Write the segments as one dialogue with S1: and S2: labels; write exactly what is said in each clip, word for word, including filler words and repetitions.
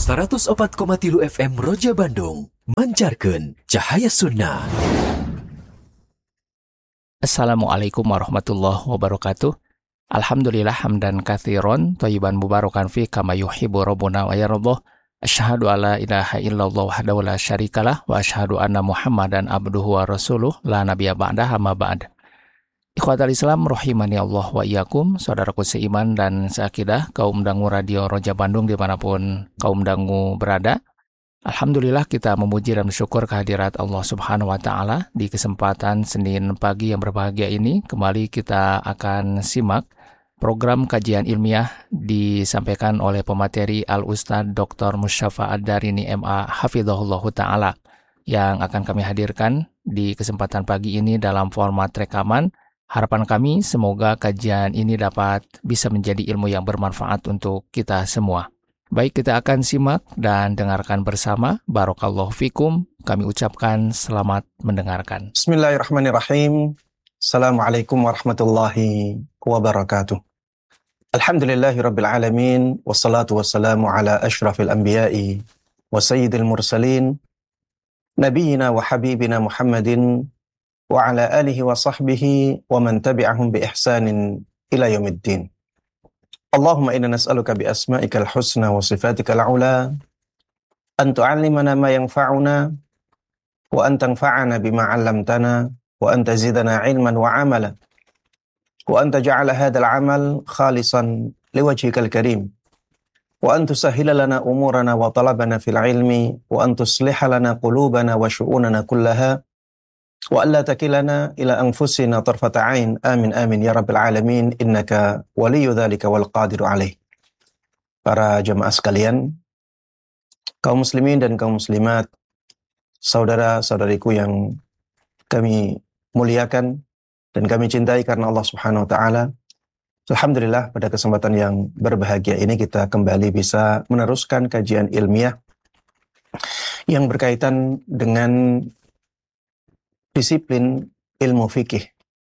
S1: seratus empat koma tiga F M Roja Bandung mancarkeun cahaya sunnah.
S2: Assalamualaikum warahmatullahi wabarakatuh. Alhamdulillah hamdan katsiran thayyiban mubarakan fi kama yuhibbu rabbuna wa yardah. Asyhadu alla ilaha illallah wahdahu la syarikalah wa asyhadu anna Muhammadan abduhu wa rasuluh la nabiyya ba'dahu amma ba'd. Ikhwatal Islam rahimani Allah wa iyyakum, saudaraku seiman dan seakidah, kaum dangu Radio Roja Bandung dimanapun kaum dangu berada. Alhamdulillah kita memuji dan bersyukur kehadirat Allah Subhanahu wa Ta'ala. Di kesempatan Senin pagi yang berbahagia ini, kembali kita akan simak program kajian ilmiah disampaikan oleh pemateri Al-Ustadz Doktor Musyafa Ad-Darini M A Hafidhahullah Ta'ala, yang akan kami hadirkan di kesempatan pagi ini dalam format rekaman. Harapan kami semoga kajian ini dapat bisa menjadi ilmu yang bermanfaat untuk kita semua. Baik, kita akan simak dan dengarkan bersama. Barakallahu fikum. Kami ucapkan selamat mendengarkan.
S3: Bismillahirrahmanirrahim. Assalamualaikum warahmatullahi wabarakatuh. Alhamdulillahi rabbil alamin. Wassalatu wassalamu ala ashrafil anbiya'i wa sayyidil mursalin. Nabiyina wa habibina Muhammadin wa ala alihi wa sahbihi wa man tabi'ahum bi ihsanin ila yaumiddin. Allahumma inna nas'aluka bi asma'ikal husna wa sifatikal ula an tu'allimana ma yanfa'una wa an tanfa'ana bima 'allamtana wa an tazidana 'ilman wa 'amala wa an taj'ala hadzal 'amal khalisan liwajhikal karim wa an tusahhila lana umurana wa talabana fil 'ilmi wa an tusliha lana qulubana wa syu'unana kullaha wa alla takilana ila anfusina tarfata ain. Amin amin ya rabbil alamin, innaka waliyyu dzalika wal qadiru alaih. Para jemaah sekalian, kaum muslimin dan kaum muslimat, saudara-saudariku yang kami muliakan dan kami cintai karena Allah Subhanahu wa taala. Alhamdulillah, pada kesempatan yang berbahagia ini kita kembali bisa meneruskan kajian ilmiah yang berkaitan dengan disiplin ilmu fikih,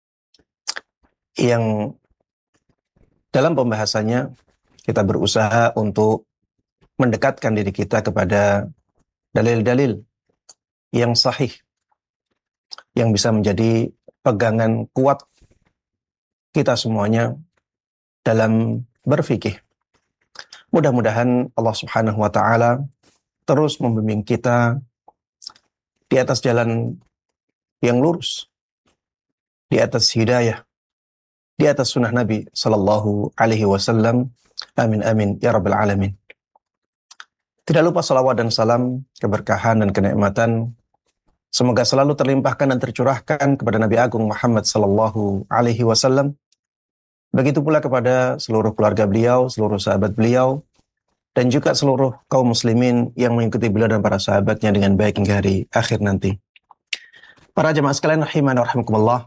S3: yang dalam pembahasannya kita berusaha untuk mendekatkan diri kita kepada dalil-dalil yang sahih, yang bisa menjadi pegangan kuat kita semuanya dalam berfikih. Mudah-mudahan Allah Subhanahu wa Ta'ala terus membimbing kita di atas jalan yang lurus, di atas hidayah, di atas sunnah Nabi Sallallahu Alaihi Wasallam. Amin amin ya rabbal alamin. Tidak lupa salawat dan salam, keberkahan dan kenikmatan semoga selalu terlimpahkan dan tercurahkan kepada Nabi Agung Muhammad Sallallahu Alaihi Wasallam. Begitu pula kepada seluruh keluarga beliau, seluruh sahabat beliau, dan juga seluruh kaum muslimin yang mengikuti beliau dan para sahabatnya dengan baik hingga hari akhir nanti. Para jemaah sekalian rahimani wa rahimakumullah,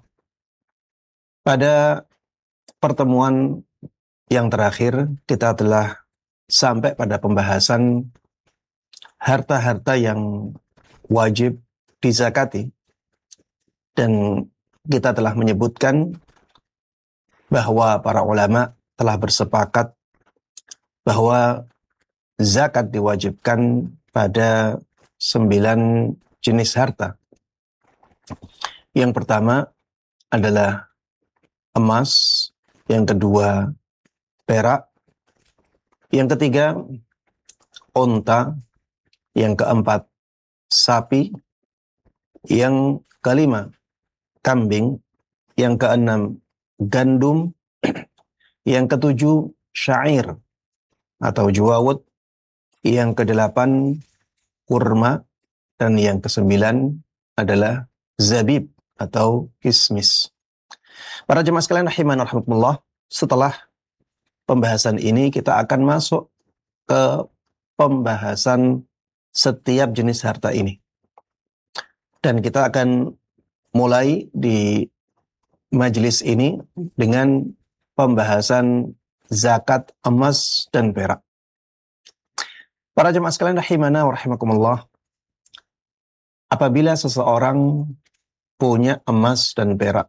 S3: pada pertemuan yang terakhir kita telah sampai pada pembahasan harta-harta yang wajib dizakati, dan kita telah menyebutkan bahwa para ulama telah bersepakat bahwa zakat diwajibkan pada sembilan jenis harta. Yang pertama adalah emas, yang kedua perak, yang ketiga unta, yang keempat sapi, yang kelima kambing, yang keenam gandum, yang ketujuh syair atau juawut, yang kedelapan kurma, dan yang kesembilan adalah zabib atau kismis. Para jemaah sekalian rahimani wa rahimakumullah, setelah pembahasan ini kita akan masuk ke pembahasan setiap jenis harta ini. Dan kita akan mulai di majelis ini dengan pembahasan zakat emas dan perak. Para jemaah sekalian rahimana wa rahimakumullah, apabila seseorang punya emas dan perak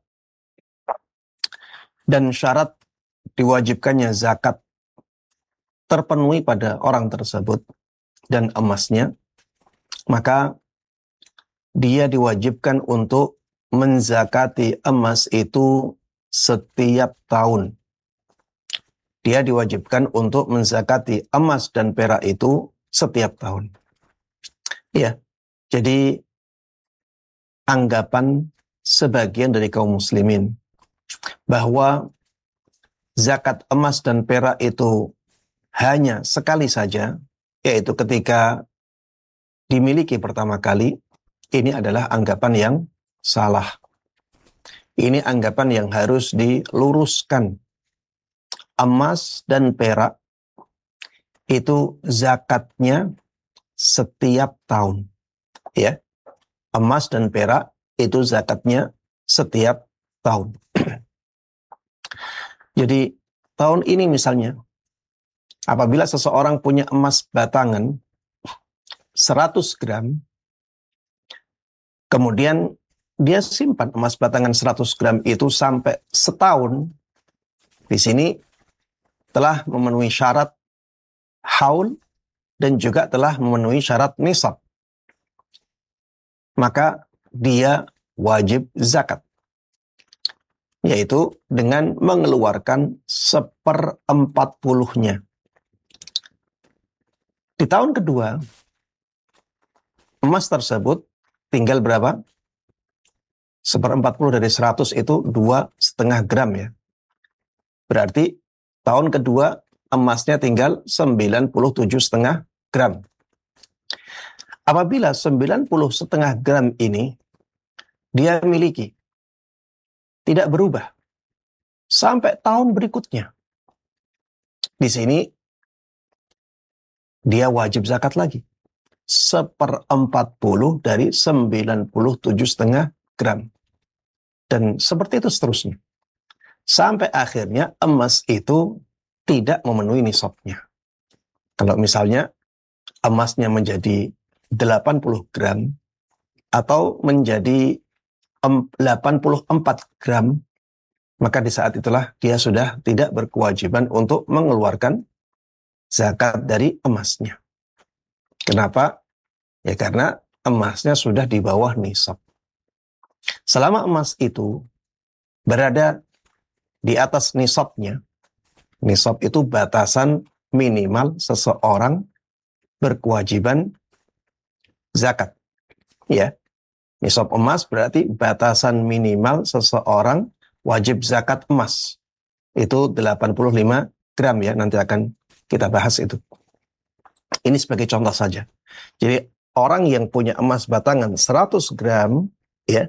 S3: dan syarat diwajibkannya zakat terpenuhi pada orang tersebut, dan emasnya, maka dia diwajibkan untuk menzakati emas itu setiap tahun. Dia diwajibkan untuk menzakati emas dan perak itu setiap tahun. Ya, jadi anggapan sebagian dari kaum muslimin bahwa zakat emas dan perak itu hanya sekali saja, yaitu ketika dimiliki pertama kali, ini adalah anggapan yang salah. Ini anggapan yang harus diluruskan. Emas dan perak itu zakatnya setiap tahun. Ya, emas dan perak itu zakatnya setiap tahun. Jadi tahun ini misalnya, apabila seseorang punya emas batangan seratus gram, kemudian dia simpan emas batangan seratus gram itu sampai setahun, di sini telah memenuhi syarat haul dan juga telah memenuhi syarat nisab. Maka dia wajib zakat, yaitu dengan mengeluarkan seperempat puluhnya. Di tahun kedua, emas tersebut tinggal berapa? Seperempat puluh dari seratus itu dua setengah gram ya. Berarti tahun kedua emasnya tinggal sembilan puluh tujuh setengah gram. Apabila sembilan puluh setengah gram ini dia miliki, tidak berubah sampai tahun berikutnya, di sini dia wajib zakat lagi. Seperempat puluh dari sembilan puluh tujuh setengah gram. Dan seperti itu seterusnya. Sampai akhirnya emas itu tidak memenuhi nisabnya. Kalau misalnya emasnya menjadi delapan puluh gram atau menjadi delapan puluh empat gram, maka di saat itulah dia sudah tidak berkewajiban untuk mengeluarkan zakat dari emasnya. Kenapa? Ya karena emasnya sudah di bawah nisab. Selama emas itu berada di atas nisabnya, nisab itu batasan minimal seseorang berkewajiban zakat. Ya, nisab emas berarti batasan minimal seseorang wajib zakat emas. Itu delapan puluh lima gram ya, nanti akan kita bahas itu. Ini sebagai contoh saja. Jadi orang yang punya emas batangan seratus gram, ya,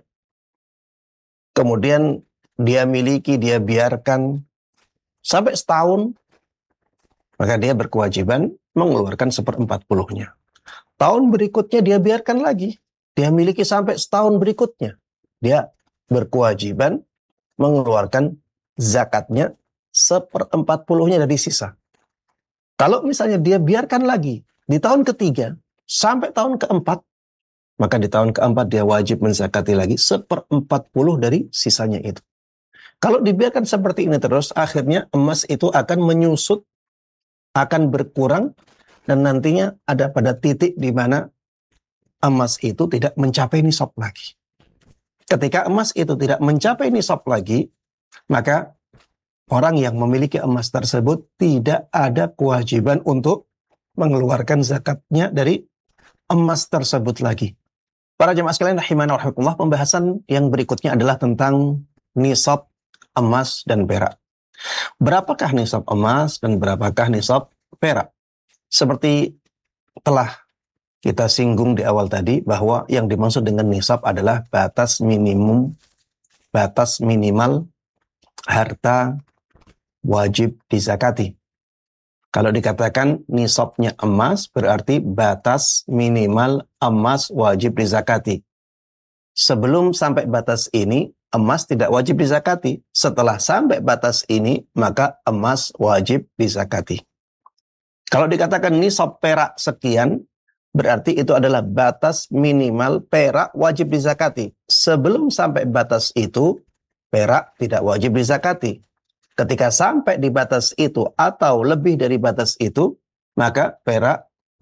S3: kemudian dia miliki, dia biarkan sampai setahun, maka dia berkewajiban mengeluarkan seperempat puluhnya. Tahun berikutnya dia biarkan lagi, dia miliki sampai setahun berikutnya, dia berkewajiban mengeluarkan zakatnya seperempat puluhnya dari sisa. Kalau misalnya dia biarkan lagi di tahun ketiga sampai tahun keempat, maka di tahun keempat dia wajib menzakati lagi seperempat puluh dari sisanya itu. Kalau dibiarkan seperti ini terus, akhirnya emas itu akan menyusut, akan berkurang, dan nantinya ada pada titik di mana emas itu tidak mencapai nisab lagi. Ketika emas itu tidak mencapai nisab lagi, maka orang yang memiliki emas tersebut tidak ada kewajiban untuk mengeluarkan zakatnya dari emas tersebut lagi. Para jemaah sekalian rahimana wa rahimakumullah, pembahasan yang berikutnya adalah tentang nisab emas dan perak. Berapakah nisab emas dan berapakah nisab perak? Seperti telah kita singgung di awal tadi, bahwa yang dimaksud dengan nisab adalah batas minimum, batas minimal harta wajib dizakati. Kalau dikatakan nisabnya emas, berarti batas minimal emas wajib dizakati. Sebelum sampai batas ini, emas tidak wajib dizakati. Setelah sampai batas ini, maka emas wajib dizakati. Kalau dikatakan nisab perak sekian, berarti itu adalah batas minimal perak wajib dizakati. Sebelum sampai batas itu, perak tidak wajib dizakati. Ketika sampai di batas itu atau lebih dari batas itu, maka perak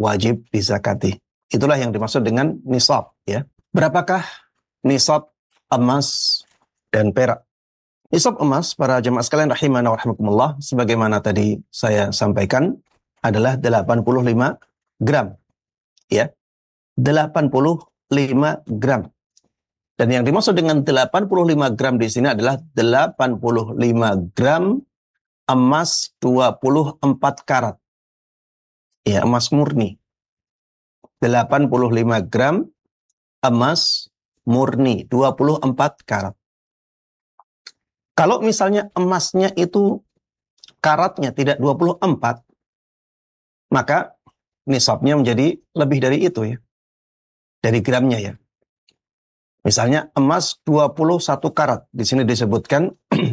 S3: wajib dizakati. Itulah yang dimaksud dengan nisab, ya. Berapakah nisab emas dan perak? Nisab emas, para jemaah sekalian rahimana wa rahimakumullah, sebagaimana tadi saya sampaikan, adalah delapan puluh lima gram, ya. delapan puluh lima gram. Dan yang dimaksud dengan delapan puluh lima gram di sini adalah delapan puluh lima gram emas dua puluh empat karat. Ya, emas murni. delapan puluh lima gram emas murni dua puluh empat karat. Kalau misalnya emasnya itu karatnya tidak dua puluh empat, maka nisabnya menjadi lebih dari itu, ya. Dari gramnya, ya. Misalnya emas dua puluh satu karat, di sini disebutkan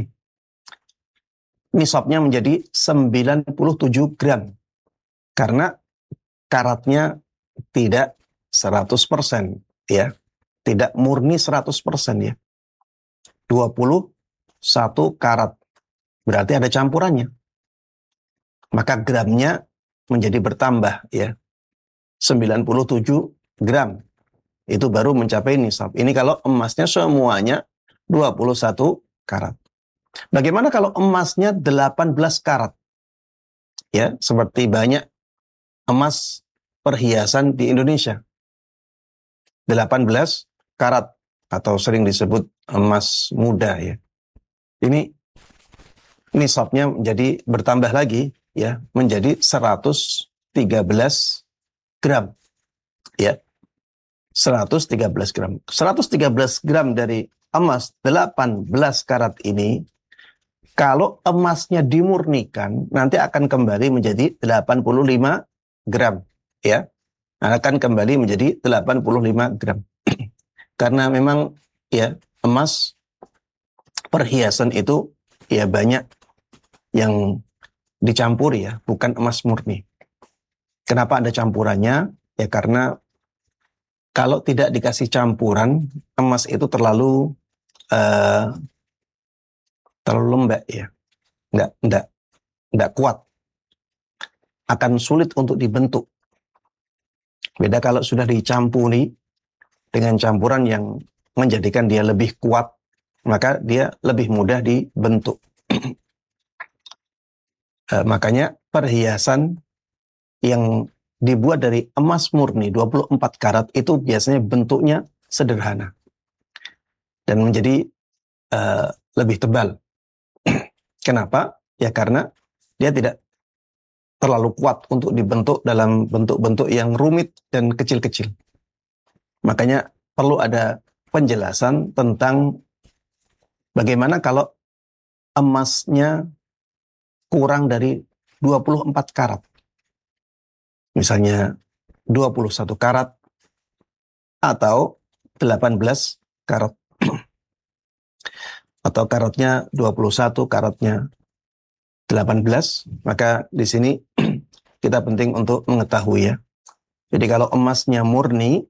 S3: nisabnya menjadi sembilan puluh tujuh gram. Karena karatnya tidak seratus persen, ya. Tidak murni seratus persen, ya. dua puluh satu karat. Berarti ada campurannya. Maka gramnya menjadi bertambah, ya. sembilan puluh tujuh gram. Itu baru mencapai nisab. Ini kalau emasnya semuanya dua puluh satu karat. Bagaimana kalau emasnya delapan belas karat? Ya, seperti banyak emas perhiasan di Indonesia. delapan belas karat atau sering disebut emas muda, ya. Ini nisabnya menjadi bertambah lagi, ya, menjadi seratus tiga belas gram. Ya. seratus tiga belas gram. seratus tiga belas gram dari emas delapan belas karat ini, kalau emasnya dimurnikan, nanti akan kembali menjadi delapan puluh lima gram. Ya. Akan kembali menjadi delapan puluh lima gram. Karena memang, ya, emas perhiasan itu, ya, banyak yang dicampuri, ya, bukan emas murni. Kenapa ada campurannya? Ya karena kalau tidak dikasih campuran, emas itu terlalu uh, terlalu lembek, ya, nggak nggak nggak kuat, akan sulit untuk dibentuk. Beda kalau sudah dicampuri dengan campuran yang menjadikan dia lebih kuat, maka dia lebih mudah dibentuk. uh, makanya perhiasan yang dibuat dari emas murni dua puluh empat karat itu biasanya bentuknya sederhana dan menjadi uh, lebih tebal. Kenapa? Ya karena dia tidak terlalu kuat untuk dibentuk dalam bentuk-bentuk yang rumit dan kecil-kecil. Makanya perlu ada penjelasan tentang bagaimana kalau emasnya kurang dari dua puluh empat karat. Misalnya dua puluh satu karat atau delapan belas karat. Atau karatnya dua puluh satu, karatnya delapan belas, maka di sini kita penting untuk mengetahui, ya. Jadi kalau emasnya murni,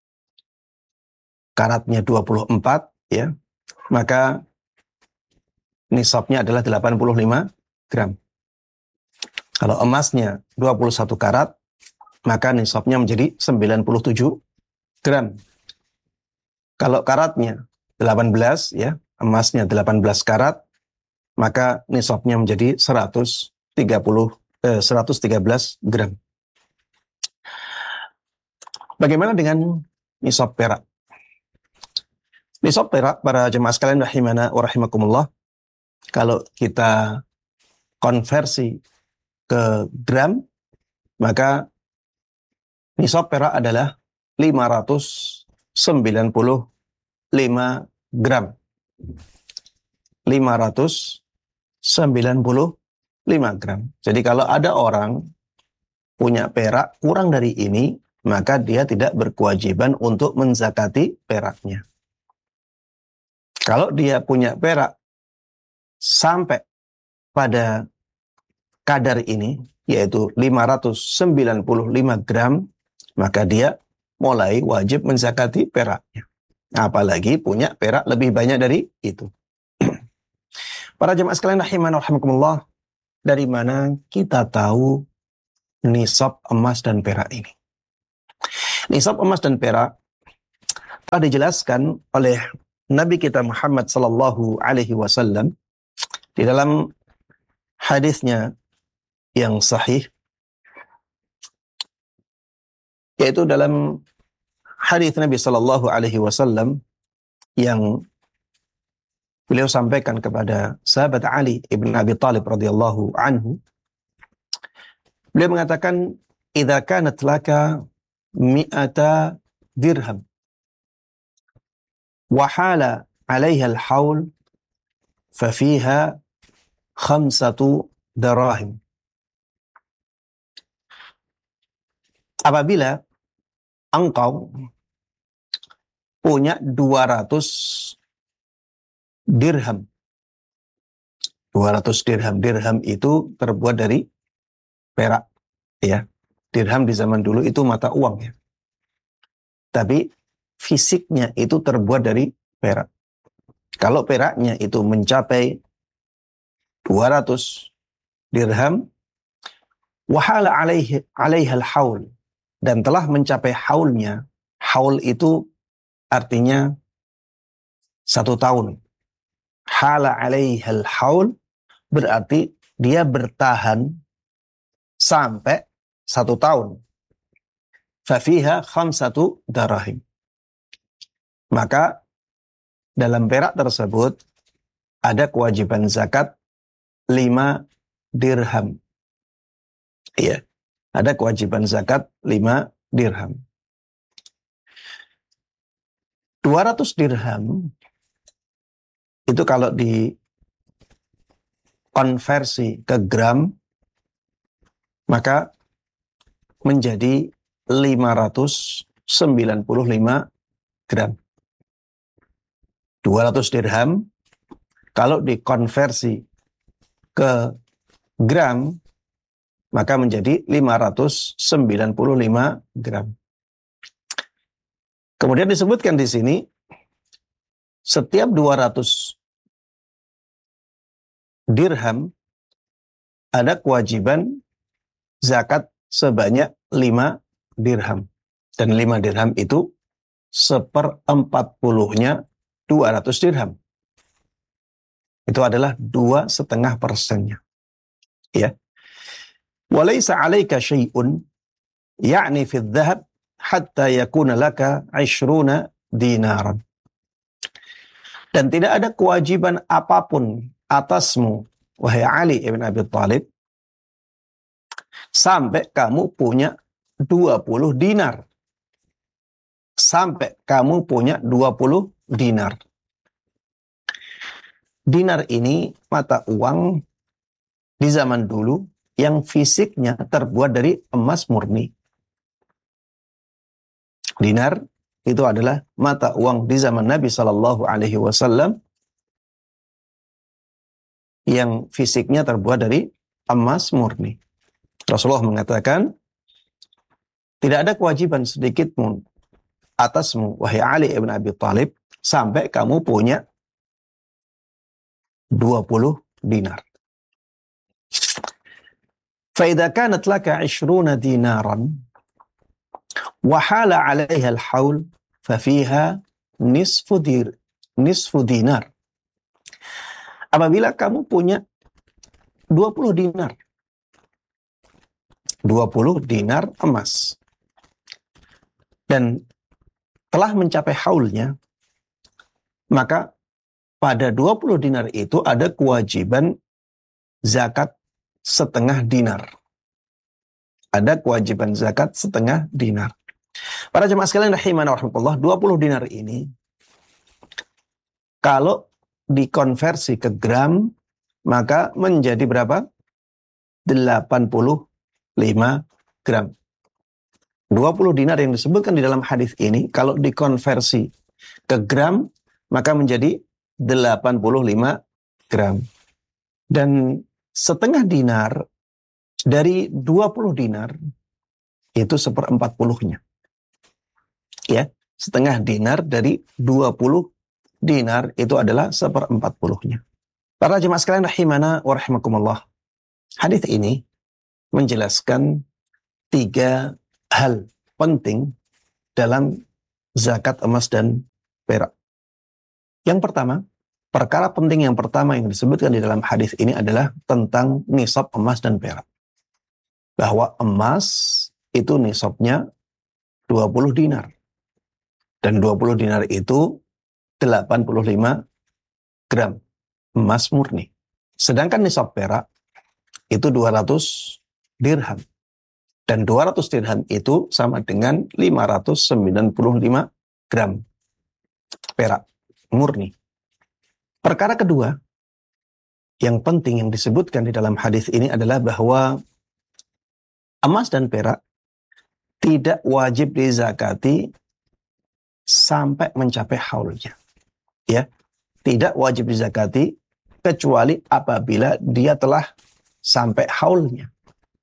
S3: karatnya dua puluh empat, ya, maka nisabnya adalah delapan puluh lima gram. Kalau emasnya dua puluh satu karat, maka nisabnya menjadi sembilan puluh tujuh gram. Kalau karatnya delapan belas, ya, emasnya delapan belas karat, maka nisabnya menjadi seratus tiga puluh, eh, seratus tiga belas gram. Bagaimana dengan nisab perak? Nisab perak, para jemaah sekalian rahimana wa rahimakumullah, kalau kita konversi ke gram, maka nisab perak adalah lima ratus sembilan puluh lima gram. lima ratus sembilan puluh lima gram. Jadi kalau ada orang punya perak kurang dari ini, maka dia tidak berkewajiban untuk menzakati peraknya. Kalau dia punya perak sampai pada kadar ini, yaitu lima ratus sembilan puluh lima gram, maka dia mulai wajib menzakati peraknya. Apalagi punya perak lebih banyak dari itu. Para jemaah sekalian rahiman rahimakumullah, dari mana kita tahu nisab emas dan perak ini. Nisab emas dan perak telah dijelaskan oleh Nabi kita Muhammad sallallahu alaihi wasallam di dalam hadisnya yang sahih, yaitu dalam hadis Nabi sallallahu alaihi wasallam yang beliau sampaikan kepada sahabat Ali ibn Abi Thalib radhiyallahu anhu. Beliau mengatakan, "Idza kanat laka mi'ata dirham wa hala 'alaiha al-haul fa fiha khamsatu darahim." Apabila engkau punya dua ratus dirham. dua ratus dirham. Dirham itu terbuat dari perak, ya. Dirham di zaman dulu itu mata uang, ya. Tapi fisiknya itu terbuat dari perak. Kalau peraknya itu mencapai dua ratus dirham, wahala alaihi alaihal haul, dan telah mencapai haulnya. Haul itu artinya satu tahun. Hala alaihal haul berarti dia bertahan sampai satu tahun. Fafiha khamsatu darahim. Maka dalam perak tersebut ada kewajiban zakat lima dirham. Iya, ada kewajiban zakat lima dirham. dua ratus dirham itu kalau dikonversi ke gram maka menjadi lima ratus sembilan puluh lima gram. dua ratus dirham kalau dikonversi ke gram maka menjadi lima ratus sembilan puluh lima gram. Kemudian disebutkan di sini, setiap dua ratus dirham ada kewajiban zakat sebanyak lima dirham. Dan lima dirham itu seperempat puluhnya dua ratus dirham. Itu adalah dua setengah persennya. Ya. Walaysa alaika syai'un ya'ni fi dhahab hatta yakuna laka ishruna dinaran. Dan tidak ada kewajiban apapun atasmu, wahai Ali ibn Abi Thalib, sampai kamu punya dua puluh dinar. Sampai kamu punya dua puluh dinar. Dinar ini mata uang di zaman dulu yang fisiknya terbuat dari emas murni. Dinar itu adalah mata uang di zaman Nabi Shallallahu Alaihi Wasallam yang fisiknya terbuat dari emas murni. Rasulullah mengatakan, tidak ada kewajiban sedikit pun atasmu, wahai Ali ibn Abi Thalib, sampai kamu punya dua puluh dinar. فَإِذَا كَانَتْ لَكَ عِشْرُونَ دِينَارًا وَحَالَ عَلَيْهَا الْحَوْلِ فَفِيهَا نِصْفُ دِير نِصْفُ dinar. Apabila kamu punya dua puluh dinar, dua puluh dinar emas, dan telah mencapai haulnya, maka pada dua puluh dinar itu ada kewajiban zakat setengah dinar. Ada kewajiban zakat setengah dinar. Para jemaah sekalian rahimana warahmatullah, dua puluh dinar ini kalau dikonversi ke gram maka menjadi berapa? delapan puluh lima gram. dua puluh dinar yang disebutkan di dalam hadis ini kalau dikonversi ke gram maka menjadi delapan puluh lima gram. Dan setengah dinar dari dua puluh dinar itu seperempat puluhnya. Ya, setengah dinar dari dua puluh dinar itu adalah seperempat puluhnya. Para jemaah sekalian rahimana wa rahimakumullah. Hadis ini menjelaskan tiga hal penting dalam zakat emas dan perak. Yang pertama, perkara penting yang pertama yang disebutkan di dalam hadis ini adalah tentang nisab emas dan perak. Bahwa emas itu nisabnya dua puluh dinar. Dan dua puluh dinar itu delapan puluh lima gram emas murni. Sedangkan nisab perak itu dua ratus dirham. Dan dua ratus dirham itu sama dengan lima ratus sembilan puluh lima gram perak murni. Perkara kedua yang penting yang disebutkan di dalam hadis ini adalah bahwa emas dan perak tidak wajib dizakati sampai mencapai haulnya. Ya, tidak wajib dizakati kecuali apabila dia telah sampai haulnya.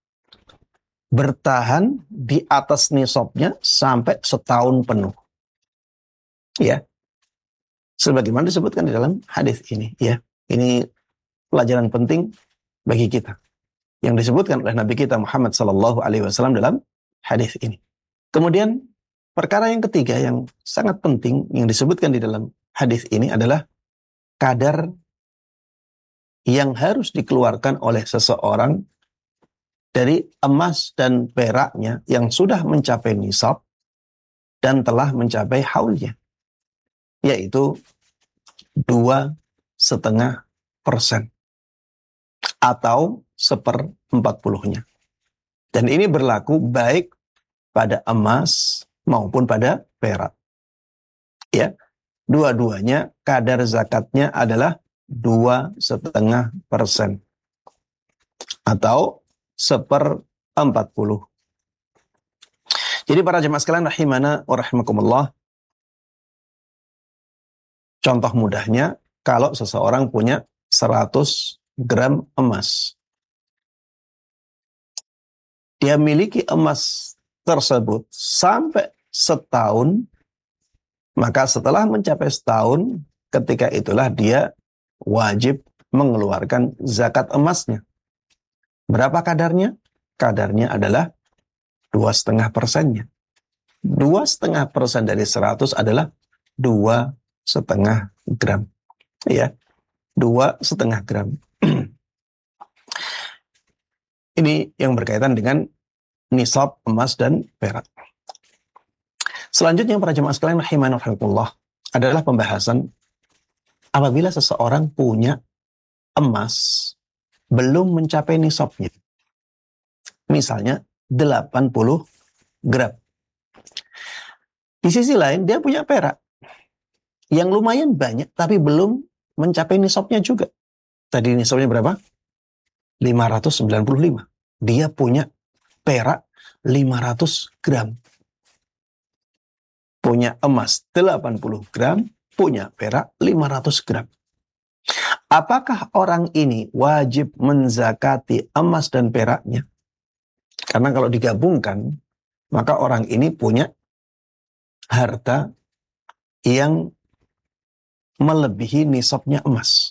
S3: Bertahan di atas nisabnya sampai setahun penuh. Ya. Sebagaimana disebutkan di dalam hadis ini, ya. Ini pelajaran penting bagi kita yang disebutkan oleh Nabi kita Muhammad sallallahu alaihi wasallam dalam hadis ini. Kemudian perkara yang ketiga yang sangat penting yang disebutkan di dalam hadis ini adalah kadar yang harus dikeluarkan oleh seseorang dari emas dan peraknya yang sudah mencapai nisab dan telah mencapai haulnya, yaitu dua setengah persen atau seperempat puluhnya. Dan ini berlaku baik pada emas maupun pada perak. Ya, dua-duanya kadar zakatnya adalah dua setengah persen atau seperempat puluh. Jadi para jemaah sekalian rahimana wa rahimakumullah, contoh mudahnya kalau seseorang punya seratus gram emas. Dia miliki emas tersebut sampai setahun, maka setelah mencapai setahun, ketika itulah dia wajib mengeluarkan zakat emasnya. Berapa kadarnya? Kadarnya adalah dua setengah persennya. Dua setengah persen dari seratus adalah dua setengah gram. Ya, dua setengah gram. Ini yang berkaitan dengan nisab emas dan perak. Selanjutnya para jemaah sekalian rahimanallah adalah pembahasan apabila seseorang punya emas belum mencapai nisabnya. Misalnya delapan puluh gram. Di sisi lain dia punya perak yang lumayan banyak tapi belum mencapai nisabnya juga. Tadi nisabnya berapa? lima ratus sembilan puluh lima. Dia punya perak lima ratus gram. Punya emas delapan puluh gram, punya perak lima ratus gram. Apakah orang ini wajib menzakati emas dan peraknya? Karena kalau digabungkan, maka orang ini punya harta yang melebihi nisabnya emas.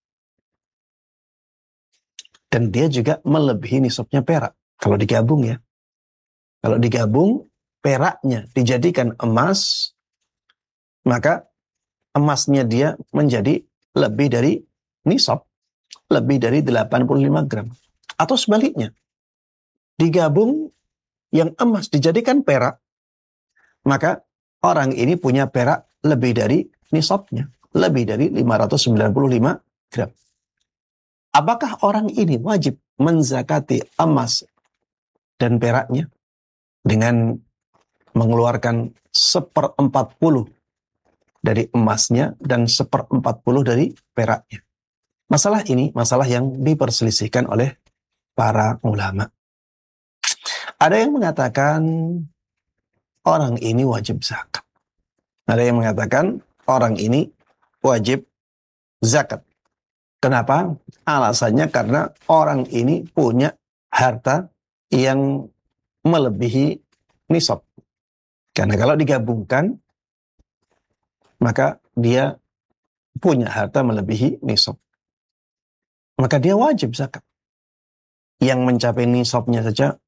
S3: Dan dia juga melebihi nisabnya perak. Kalau digabung ya. Kalau digabung, peraknya dijadikan emas, maka emasnya dia menjadi lebih dari nisab, lebih dari delapan puluh lima gram. Atau sebaliknya, digabung yang emas dijadikan perak, maka orang ini punya perak lebih dari nisabnya, lebih dari lima ratus sembilan puluh lima gram. Apakah orang ini wajib menzakati emas dan peraknya dengan mengeluarkan seperempat puluh dari emasnya dan seperempat puluh dari peraknya? Masalah ini masalah yang diperselisihkan oleh para ulama. Ada yang mengatakan orang ini wajib zakat. Ada yang mengatakan orang ini wajib zakat. Kenapa? Alasannya karena orang ini punya harta yang melebihi nisab. Karena kalau digabungkan, maka dia punya harta melebihi nisab. Maka dia wajib zakat. Yang mencapai nisabnya saja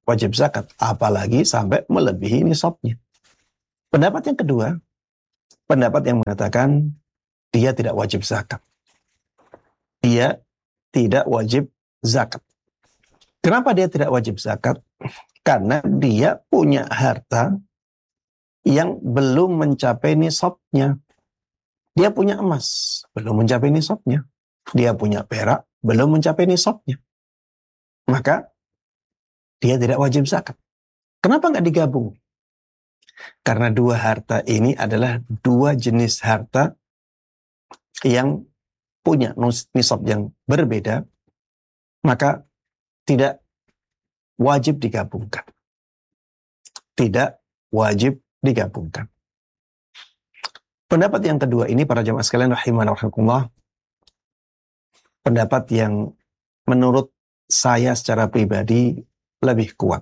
S3: wajib zakat, apalagi sampai melebihi nisabnya. Pendapat yang kedua, pendapat yang mengatakan dia tidak wajib zakat. Dia tidak wajib zakat. Kenapa dia tidak wajib zakat? Karena dia punya harta yang belum mencapai nisabnya. Dia punya emas, belum mencapai nisabnya. Dia punya perak, belum mencapai nisabnya. Maka dia tidak wajib zakat. Kenapa nggak digabung? Karena dua harta ini adalah dua jenis harta yang punya nisab yang berbeda, maka tidak wajib digabungkan. Tidak wajib digabungkan. Pendapat yang kedua ini, para jamaah sekalian rahimana wa rahimakumullah, pendapat yang menurut saya secara pribadi lebih kuat.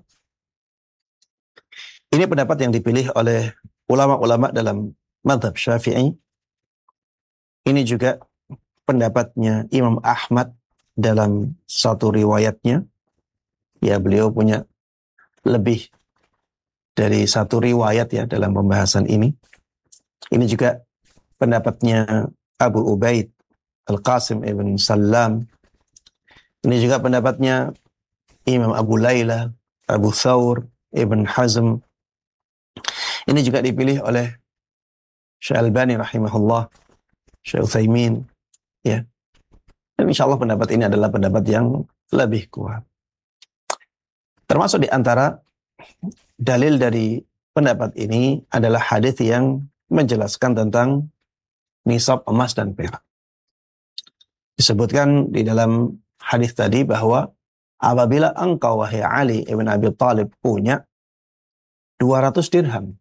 S3: Ini pendapat yang dipilih oleh ulama-ulama dalam mazhab Syafi'i. Ini juga pendapatnya Imam Ahmad dalam satu riwayatnya. Ya, beliau punya lebih dari satu riwayat ya dalam pembahasan ini. Ini juga pendapatnya Abu Ubaid Al-Qasim ibn Salam. Ini juga pendapatnya Imam Abu Layla, Abu Thawr, Ibn Hazm. Ini juga dipilih oleh Syekh Albani rahimahullah, Syekh Utsaimin, ya. Dan insyaallah pendapat ini adalah pendapat yang lebih kuat. Termasuk di antara dalil dari pendapat ini adalah hadis yang menjelaskan tentang nisab emas dan perak. Disebutkan di dalam hadis tadi bahwa apabila engkau wahai Ali ibn Abi Thalib punya dua ratus dirham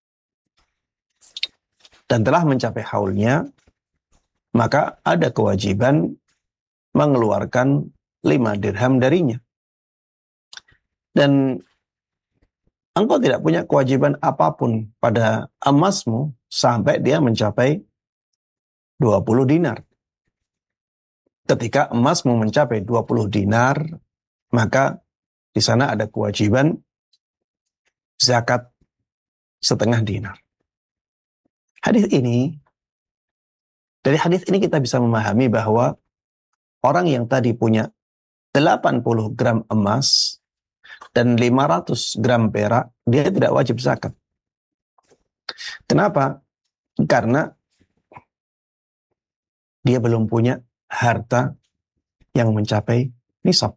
S3: dan telah mencapai haulnya, maka ada kewajiban mengeluarkan lima dirham darinya. Dan engkau tidak punya kewajiban apapun pada emasmu sampai dia mencapai dua puluh dinar. Ketika emasmu mencapai dua puluh dinar, maka di sana ada kewajiban zakat setengah dinar. Hadis ini, dari hadis ini kita bisa memahami bahwa orang yang tadi punya delapan puluh gram emas dan lima ratus gram perak, dia tidak wajib zakat. Kenapa? Karena dia belum punya harta yang mencapai nisab.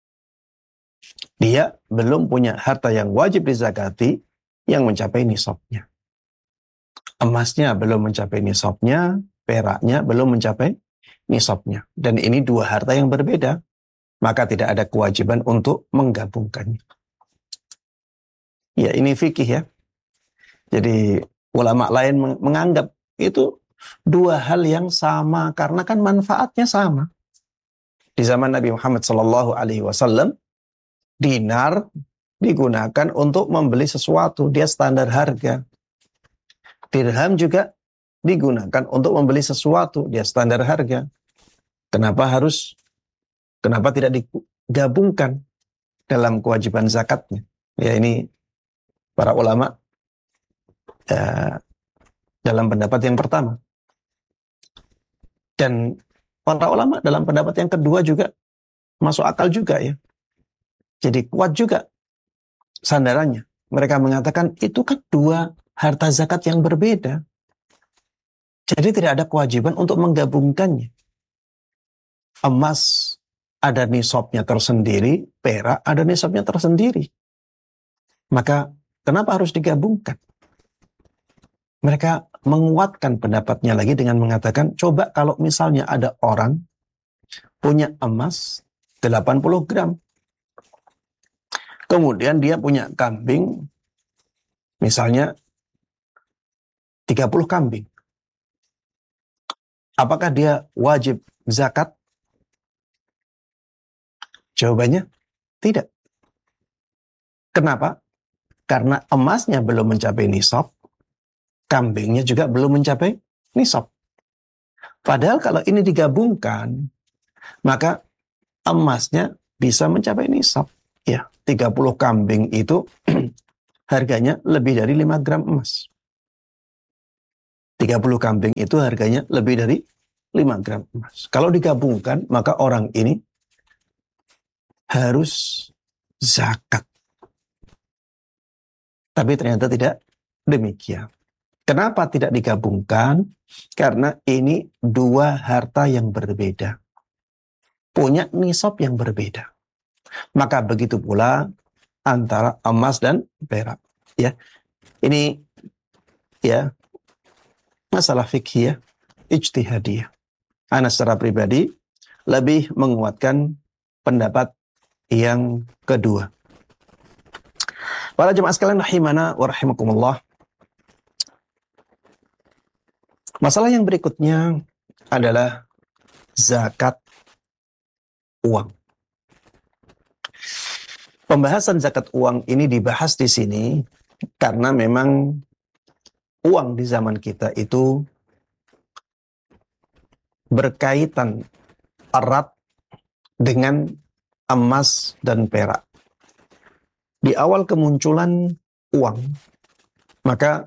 S3: Dia belum punya harta yang wajib dizakati yang mencapai nisabnya. Emasnya belum mencapai nisabnya, peraknya belum mencapai nisabnya. Dan ini dua harta yang berbeda, maka tidak ada kewajiban untuk menggabungkannya. Ya, ini fikih ya. Jadi ulama lain menganggap itu dua hal yang sama karena kan manfaatnya sama. Di zaman Nabi Muhammad shallallahu alaihi wasallam, dinar digunakan untuk membeli sesuatu, dia standar harga. Dirham juga digunakan untuk membeli sesuatu, dia standar harga. Kenapa harus, kenapa tidak digabungkan dalam kewajiban zakatnya? Ya, ini para ulama ya, dalam pendapat yang pertama. Dan para ulama dalam pendapat yang kedua juga masuk akal juga ya. Jadi kuat juga sandarannya. Mereka mengatakan itu kan dua harta zakat yang berbeda. Jadi tidak ada kewajiban untuk menggabungkannya. Emas ada nisabnya tersendiri, perak ada nisabnya tersendiri. Maka kenapa harus digabungkan? Mereka menguatkan pendapatnya lagi dengan mengatakan, coba kalau misalnya ada orang punya emas delapan puluh gram. Kemudian dia punya kambing, misalnya tiga puluh kambing. Apakah dia wajib zakat? Jawabannya tidak. Kenapa? Karena emasnya belum mencapai nisab, kambingnya juga belum mencapai nisab. Padahal kalau ini digabungkan, maka emasnya bisa mencapai nisab. ya, tiga puluh kambing itu harganya lebih dari lima gram emas. tiga puluh kambing itu harganya lebih dari lima gram emas. Kalau digabungkan, maka orang ini harus zakat. Tapi ternyata tidak demikian. Kenapa tidak digabungkan? Karena ini dua harta yang berbeda. Punya nisab yang berbeda. Maka begitu pula antara emas dan perak. Ya, ini ya masalah fikih, ijtihadiyah. Ana secara pribadi lebih menguatkan pendapat yang kedua. Para jemaah sekalian rahimana wa rahimakumullah. Masalah yang berikutnya adalah zakat uang. Pembahasan zakat uang ini dibahas di sini karena memang uang di zaman kita itu berkaitan erat dengan emas dan perak. Di awal kemunculan uang, maka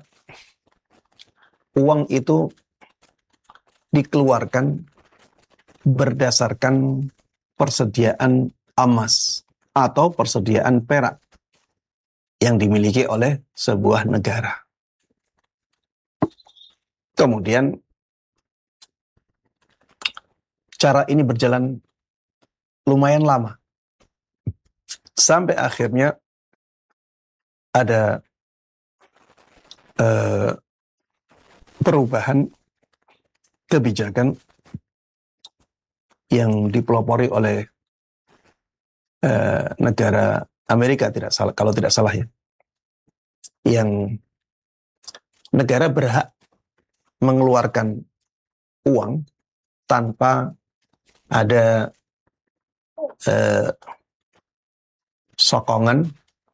S3: uang itu dikeluarkan berdasarkan persediaan emas atau persediaan perak yang dimiliki oleh sebuah negara. Kemudian cara ini berjalan lumayan lama. Sampai akhirnya ada uh, perubahan kebijakan yang dipelopori oleh uh, negara Amerika, tidak salah, kalau tidak salah ya, yang negara berhak mengeluarkan uang tanpa ada uh, sokongan,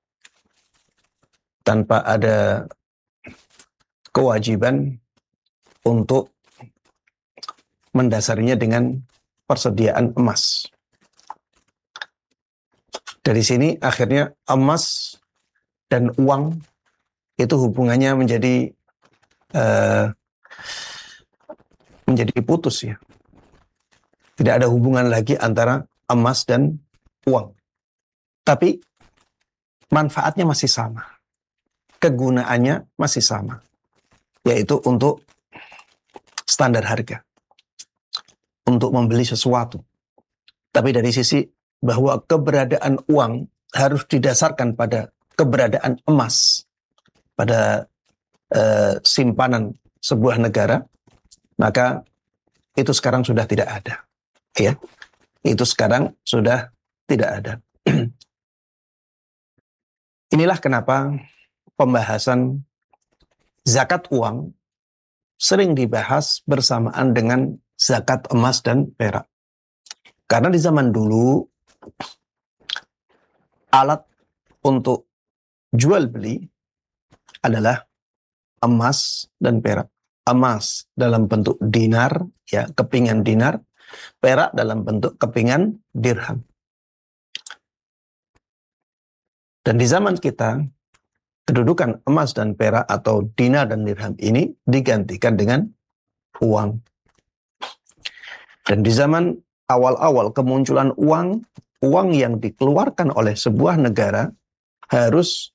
S3: tanpa ada kewajiban untuk mendasarinya dengan persediaan emas. Dari sini akhirnya emas dan uang itu hubungannya menjadi uh, menjadi putus ya. Tidak ada hubungan lagi antara emas dan uang. Tapi manfaatnya masih sama. Kegunaannya masih sama. Yaitu untuk standar harga. Untuk membeli sesuatu. Tapi dari sisi bahwa keberadaan uang harus didasarkan pada keberadaan emas. Pada eh, simpanan sebuah negara. Maka itu sekarang sudah tidak ada. Ya, itu sekarang sudah tidak ada. Inilah kenapa pembahasan zakat uang sering dibahas bersamaan dengan zakat emas dan perak. Karena di zaman dulu alat untuk jual beli adalah emas dan perak. Emas dalam bentuk dinar, ya, kepingan dinar. Perak dalam bentuk kepingan dirham. Dan di zaman kita, kedudukan emas dan perak atau dinar dan dirham ini digantikan dengan uang. Dan di zaman awal-awal kemunculan uang, uang yang dikeluarkan oleh sebuah negara harus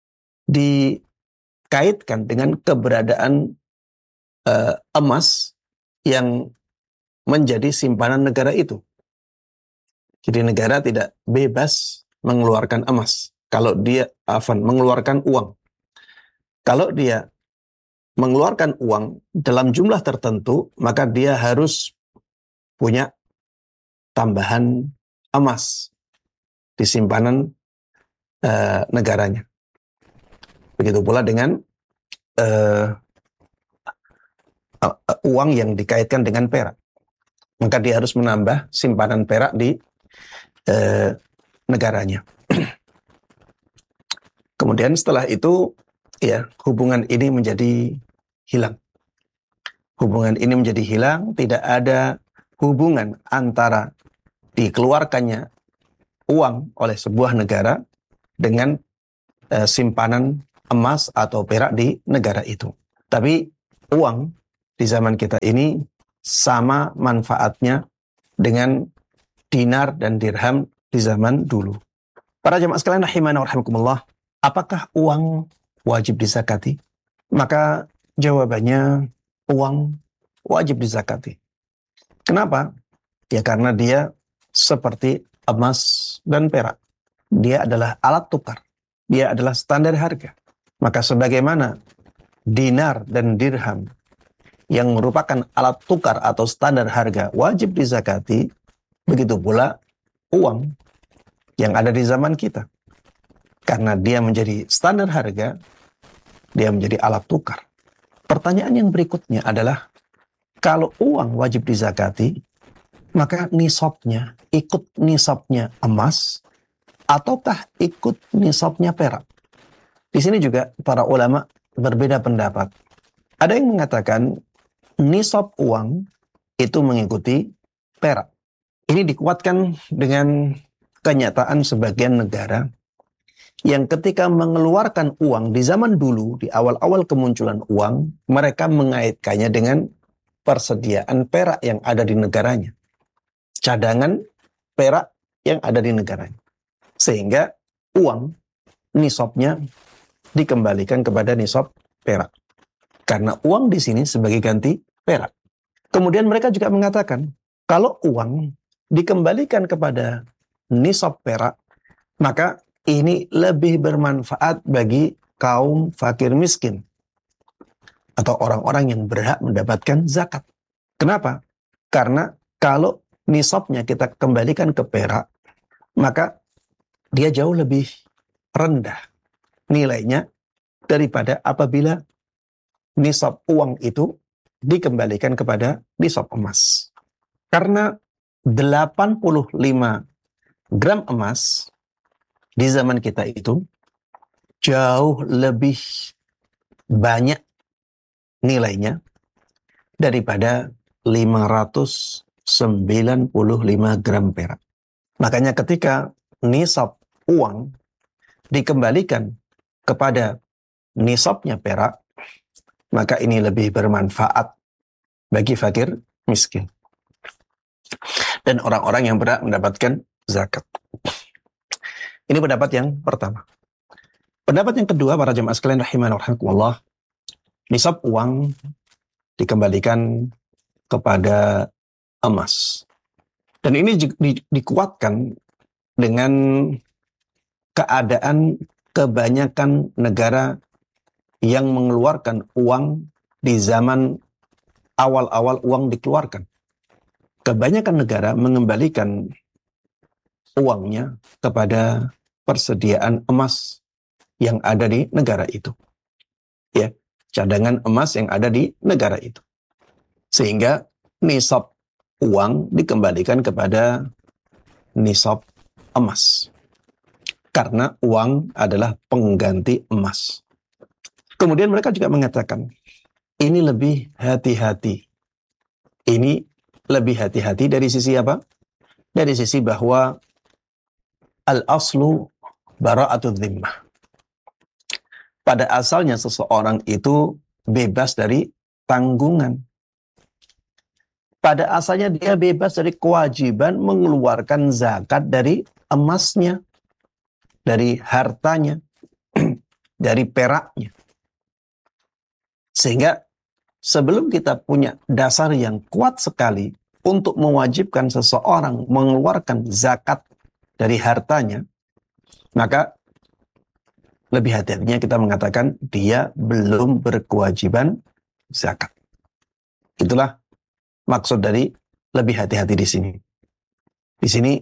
S3: dikaitkan dengan keberadaan uh, emas yang menjadi simpanan negara itu. Jadi negara tidak bebas mengeluarkan emas. Kalau dia afan mengeluarkan uang. Kalau dia mengeluarkan uang dalam jumlah tertentu, maka dia harus punya tambahan emas di simpanan uh, negaranya. Begitu pula dengan uh, uh, uang yang dikaitkan dengan perak. Maka dia harus menambah simpanan perak di eh, negaranya. Kemudian setelah itu, ya, hubungan ini menjadi hilang. Hubungan ini menjadi hilang, tidak ada hubungan antara dikeluarkannya uang oleh sebuah negara dengan eh, simpanan emas atau perak di negara itu. Tapi uang di zaman kita ini sama manfaatnya dengan dinar dan dirham di zaman dulu. Para jemaah sekalian rahimana wa rahimakumullah, apakah uang wajib dizakati? Maka jawabannya uang wajib dizakati. Kenapa? Ya karena dia seperti emas dan perak. Dia adalah alat tukar. Dia adalah standar harga. Maka sebagaimana dinar dan dirham yang merupakan alat tukar atau standar harga wajib dizakati, begitu pula uang yang ada di zaman kita. Karena dia menjadi standar harga, dia menjadi alat tukar. Pertanyaan yang berikutnya adalah, kalau uang wajib dizakati, maka nisabnya ikut nisabnya emas ataukah ikut nisabnya perak? Di sini juga para ulama berbeda pendapat. Ada yang mengatakan nisab uang itu mengikuti perak. Ini dikuatkan dengan kenyataan sebagian negara yang ketika mengeluarkan uang di zaman dulu, di awal-awal kemunculan uang, mereka mengaitkannya dengan persediaan perak yang ada di negaranya. Cadangan perak yang ada di negaranya. Sehingga uang nisabnya dikembalikan kepada nisab perak. Karena uang di sini sebagai ganti perak. Kemudian mereka juga mengatakan, kalau uang dikembalikan kepada nisab perak, maka ini lebih bermanfaat bagi kaum fakir miskin atau orang-orang yang berhak mendapatkan zakat. Kenapa? Karena kalau nisabnya kita kembalikan ke perak, maka dia jauh lebih rendah nilainya daripada apabila nisab uang itu dikembalikan kepada nisab emas. Karena delapan puluh lima gram emas di zaman kita itu jauh lebih banyak nilainya daripada lima ratus sembilan puluh lima gram perak. Makanya ketika nisab uang dikembalikan kepada nisabnya perak, maka ini lebih bermanfaat bagi fakir miskin dan orang-orang yang berhak mendapatkan zakat. Ini pendapat yang pertama. Pendapat yang kedua, para jemaah sekalian rahimana wa rahimakumullah, nisab uang dikembalikan kepada emas. Dan ini di, di, dikuatkan dengan keadaan kebanyakan negara yang mengeluarkan uang di zaman awal-awal uang dikeluarkan. Kebanyakan negara mengembalikan uangnya kepada persediaan emas yang ada di negara itu. Ya, cadangan emas yang ada di negara itu. Sehingga nisab uang dikembalikan kepada nisab emas. Karena uang adalah pengganti emas. Kemudian mereka juga mengatakan, ini lebih hati-hati. Ini lebih hati-hati dari sisi apa? Dari sisi bahwa al-aslu bara'atul dhimmah. Pada asalnya seseorang itu bebas dari tanggungan. Pada asalnya dia bebas dari kewajiban mengeluarkan zakat dari emasnya, dari hartanya, dari peraknya. Sehingga sebelum kita punya dasar yang kuat sekali untuk mewajibkan seseorang mengeluarkan zakat dari hartanya, maka lebih hati-hatinya kita mengatakan dia belum berkewajiban zakat. Itulah maksud dari lebih hati-hati di sini. Di sini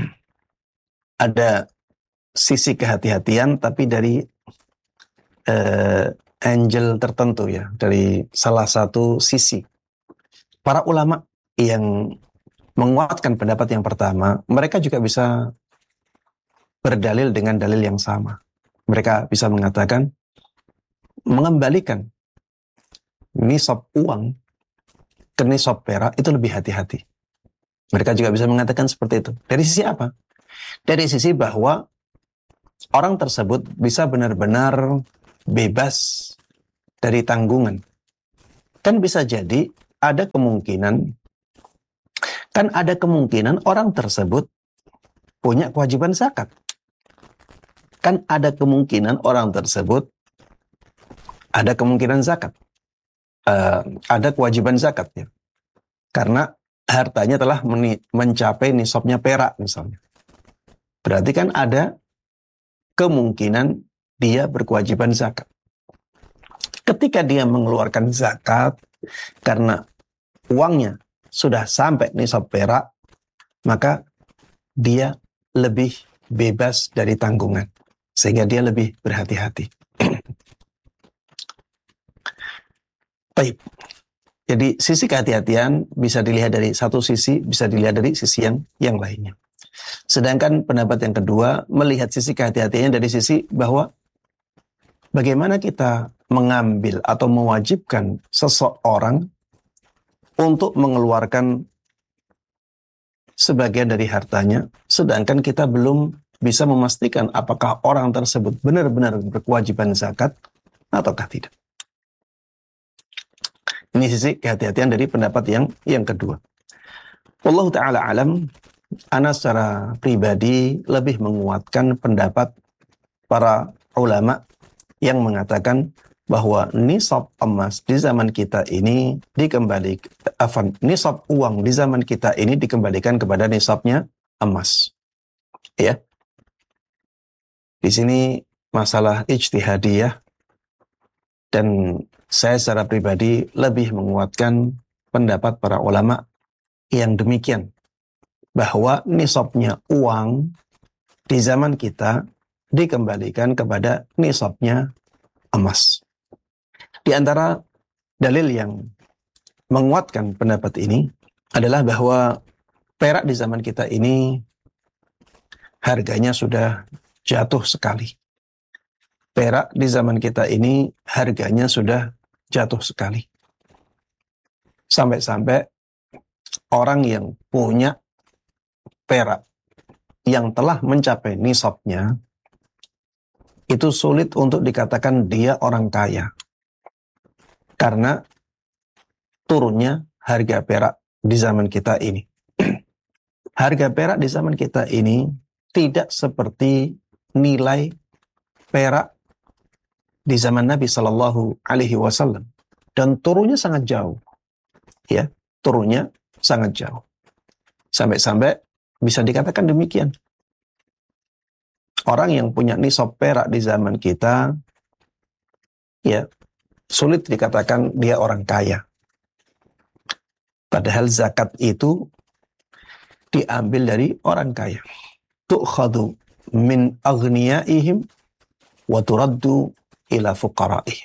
S3: ada sisi kehati-hatian, tapi dari uh, angle tertentu ya, dari salah satu sisi. Para ulama yang menguatkan pendapat yang pertama, mereka juga bisa berdalil dengan dalil yang sama. Mereka bisa mengatakan mengembalikan nisab uang ke nisab perak itu lebih hati-hati. Mereka juga bisa mengatakan seperti itu. Dari sisi apa? Dari sisi bahwa orang tersebut bisa benar-benar bebas dari tanggungan. Kan bisa jadi ada kemungkinan, kan ada kemungkinan orang tersebut punya kewajiban zakat. Kan ada kemungkinan orang tersebut ada kemungkinan zakat. Uh, ada kewajiban zakat ya. Karena hartanya telah meni- mencapai nisabnya perak misalnya. Berarti kan ada kemungkinan dia berkewajiban zakat. Ketika dia mengeluarkan zakat karena uangnya sudah sampai nisab perak, maka dia lebih bebas dari tanggungan. Sehingga dia lebih berhati-hati. Baik. Jadi sisi kehati-hatian bisa dilihat dari satu sisi, bisa dilihat dari sisi yang, yang lainnya. Sedangkan pendapat yang kedua, melihat sisi kehati-hatiannya dari sisi bahwa bagaimana kita mengambil atau mewajibkan seseorang untuk mengeluarkan sebagian dari hartanya, sedangkan kita belum bisa memastikan apakah orang tersebut benar-benar berkewajiban zakat ataukah tidak. Ini sisi kehati-hatian dari pendapat yang yang kedua. Wallahu ta'ala alam, ana secara pribadi lebih menguatkan pendapat para ulama yang mengatakan bahwa nisab emas di zaman kita ini dikembalikan, afan, nisab uang di zaman kita ini dikembalikan kepada nisabnya emas. Ya. Di sini masalah ijtihadiyah, dan saya secara pribadi lebih menguatkan pendapat para ulama yang demikian, bahwa nisabnya uang di zaman kita dikembalikan kepada nisabnya emas. Di antara dalil yang menguatkan pendapat ini adalah bahwa perak di zaman kita ini harganya sudah jatuh sekali. Perak di zaman kita ini harganya sudah jatuh sekali. Sampai-sampai orang yang punya perak yang telah mencapai nisabnya, itu sulit untuk dikatakan dia orang kaya. Karena turunnya harga perak di zaman kita ini. Harga perak di zaman kita ini tidak seperti nilai perak di zaman Nabi Shallallahu Alaihi Wasallam, dan turunnya sangat jauh, ya, turunnya sangat jauh, sampai-sampai bisa dikatakan demikian. Orang yang punya nisab perak di zaman kita, ya, sulit dikatakan dia orang kaya. Padahal zakat itu diambil dari orang kaya. Tu'khadhu min aghniyaihim wa turaddu ila fuqaraih.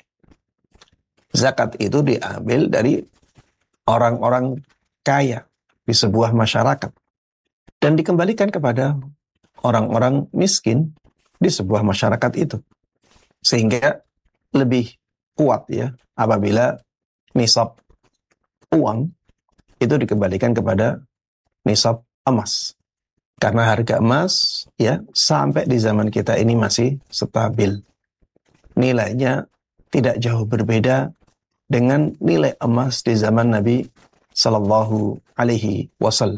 S3: Zakat itu diambil dari orang-orang kaya di sebuah masyarakat dan dikembalikan kepada orang-orang miskin di sebuah masyarakat itu. Sehingga lebih kuat ya apabila nisab uang itu dikembalikan kepada nisab emas. Karena harga emas ya sampai di zaman kita ini masih stabil. Nilainya tidak jauh berbeda dengan nilai emas di zaman Nabi Sallallahu Alaihi Wasallam.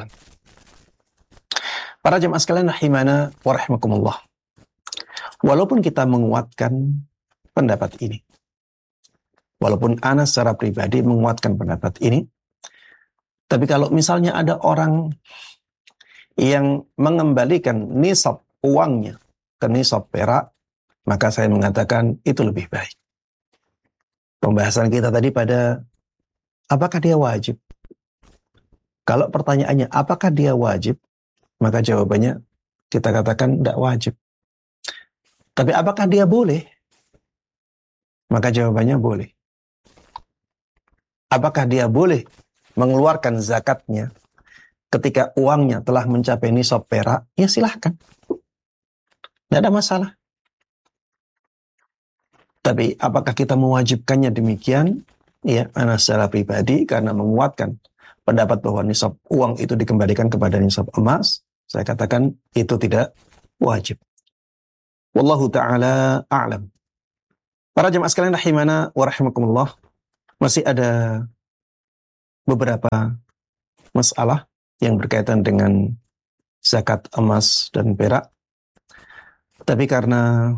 S3: Para jemaah sekalian rahimana wa rahimakumullah. Walaupun kita menguatkan pendapat ini, walaupun ana secara pribadi menguatkan pendapat ini, tapi kalau misalnya ada orang yang mengembalikan nisab uangnya ke nisab perak, maka saya mengatakan itu lebih baik. Pembahasan kita tadi pada apakah dia wajib? Kalau pertanyaannya apakah dia wajib, maka jawabannya kita katakan tidak wajib. Tapi apakah dia boleh? Maka jawabannya boleh. Apakah dia boleh mengeluarkan zakatnya ketika uangnya telah mencapai nisab perak? Ya silahkan. Tidak ada masalah. Tapi apakah kita mewajibkannya demikian? Ya, ana secara pribadi karena menguatkan pendapat bahwa nisab uang itu dikembalikan kepada nisab emas, saya katakan itu tidak wajib. Wallahu ta'ala a'lam. Para jemaah sekalian rahimana wa rahimakumullah, masih ada beberapa masalah yang berkaitan dengan zakat emas dan perak. Tapi karena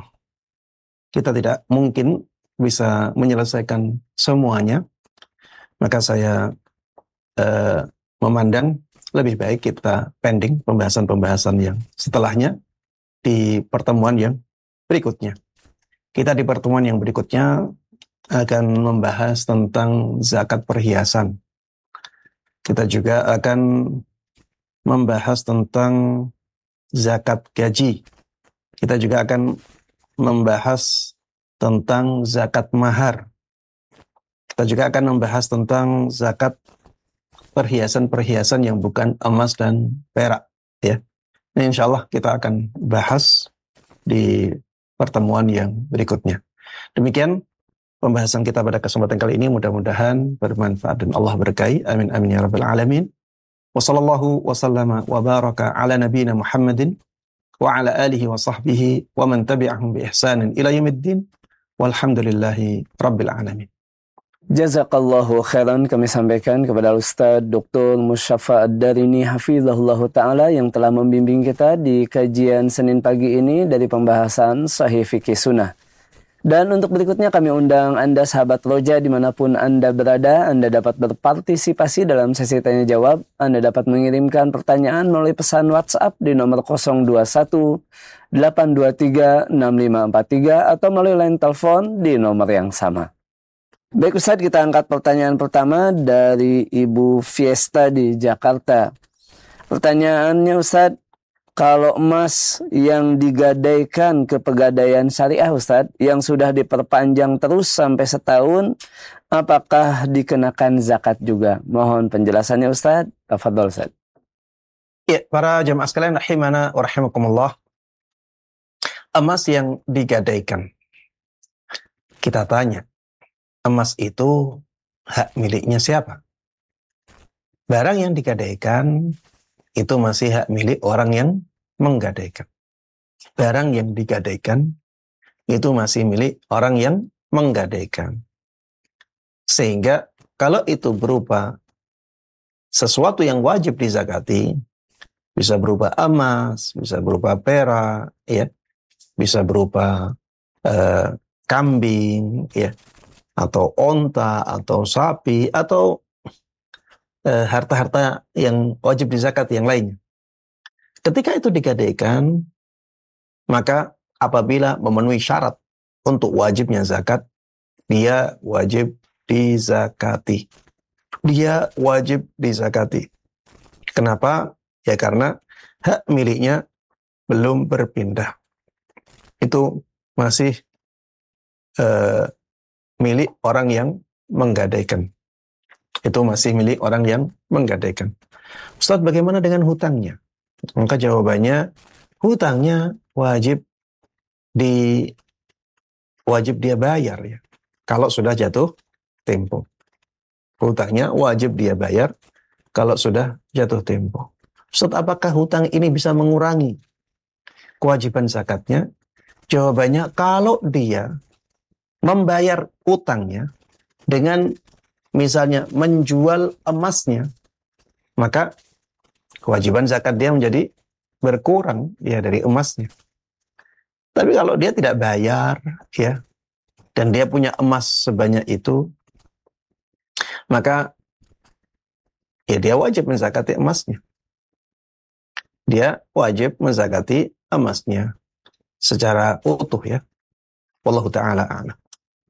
S3: kita tidak mungkin bisa menyelesaikan semuanya, maka saya eh, memandang lebih baik kita pending pembahasan-pembahasan yang setelahnya di pertemuan yang berikutnya. Kita di pertemuan yang berikutnya akan membahas tentang zakat perhiasan. Kita juga akan membahas tentang zakat gaji. Kita juga akan membahas tentang zakat mahar. Kita juga akan membahas tentang zakat perhiasan-perhiasan yang bukan emas dan perak. Ya, ini insya Allah kita akan bahas di pertemuan yang berikutnya. Demikian pembahasan kita pada kesempatan kali ini, mudah-mudahan bermanfaat dan Allah berkahi. Amin amin ya rabbal alamin. Wa sallallahu wa sallama wa baraka ala nabiyyina Muhammadin wa ala alihi wa sahbihi wa man tabi'ahum bi ihsanin ila yaumiddin. Walhamdulillahi rabbil alamin.
S4: Jazakallahu khairan kami sampaikan kepada Ustaz Doktor Musyafa Ad-Darini hafizahullah ta'ala yang telah membimbing kita di kajian Senin pagi ini dari pembahasan Sahih Fikih Sunnah. Dan untuk berikutnya kami undang Anda sahabat Roja dimanapun Anda berada, Anda dapat berpartisipasi dalam sesi tanya jawab. Anda dapat mengirimkan pertanyaan melalui pesan WhatsApp di nomor nol dua satu delapan dua tiga enam lima empat tiga atau melalui line telepon di nomor yang sama. Baik Ustaz, kita angkat pertanyaan pertama dari Ibu Fiesta di Jakarta. Pertanyaannya Ustaz, kalau emas yang digadaikan ke pegadaian syariah Ustaz, yang sudah diperpanjang terus sampai setahun, apakah dikenakan zakat juga? Mohon penjelasannya Ustaz. Tafadhol Ustaz.
S3: Ya, para jemaah sekalian rahimana wa rahimakumullah. Emas yang digadaikan. Kita tanya, emas itu hak miliknya siapa? Barang yang digadaikan itu masih hak milik orang yang menggadaikan. Barang yang digadaikan itu masih milik orang yang menggadaikan. Sehingga kalau itu berupa sesuatu yang wajib dizakati, bisa berupa emas, bisa berupa perak, ya, bisa berupa uh, kambing, ya, atau onta, atau sapi, atau uh, harta-harta yang wajib dizakati yang lainnya. Ketika itu digadaikan, maka apabila memenuhi syarat untuk wajibnya zakat, dia wajib dizakati. Dia wajib dizakati. Kenapa? Ya karena hak miliknya belum berpindah. Itu masih uh, milik orang yang menggadaikan. Itu masih milik orang yang menggadaikan. Ustaz, bagaimana dengan hutangnya? Maka jawabannya, hutangnya wajib di wajib dia bayar ya. Kalau sudah jatuh tempo. Hutangnya wajib dia bayar kalau sudah jatuh tempo. Ustaz, apakah hutang ini bisa mengurangi kewajiban zakatnya? Jawabannya, kalau dia membayar hutangnya dengan misalnya menjual emasnya, maka kewajiban zakat dia menjadi berkurang ya dari emasnya. Tapi kalau dia tidak bayar ya, dan dia punya emas sebanyak itu, maka ya dia wajib menzakati emasnya. Dia wajib menzakati emasnya secara utuh ya. Wallahu ta'ala a'lam.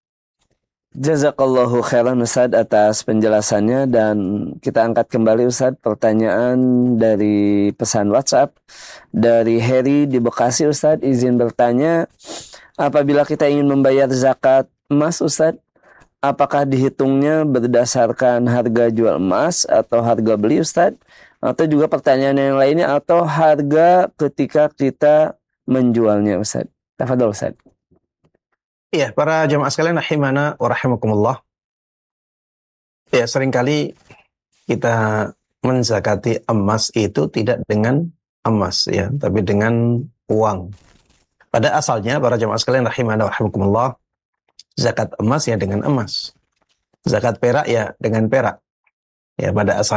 S4: Jazakallahu khairan Ustaz atas penjelasannya, dan kita angkat kembali Ustaz pertanyaan dari pesan WhatsApp dari Heri di Bekasi. Ustaz izin bertanya, apabila kita ingin membayar zakat emas Ustaz, apakah dihitungnya berdasarkan harga jual emas atau harga beli Ustaz? Atau juga pertanyaan yang lainnya, atau harga ketika kita menjualnya Ustaz? Tafadhol Ustaz.
S3: Iya, para jemaah sekalian rahimana wa rahimakumullah. Ya, seringkali kita menzakati emas itu tidak dengan emas ya, tapi dengan uang. Pada asalnya para jemaah sekalian rahimana wa rahimakumullah, zakat emas ya dengan emas, zakat perak ya dengan perak. Ya pada asal